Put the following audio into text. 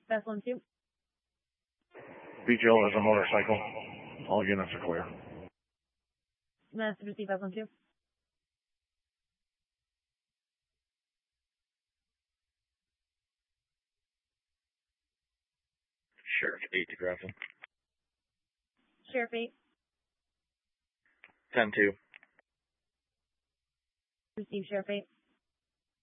Best 1-2. Beach Hill is a motorcycle. All units are clear. Message received. Best 1-2. Sheriff 8 to Grafton. Sheriff 8. 10-2. Received. Sheriff 8.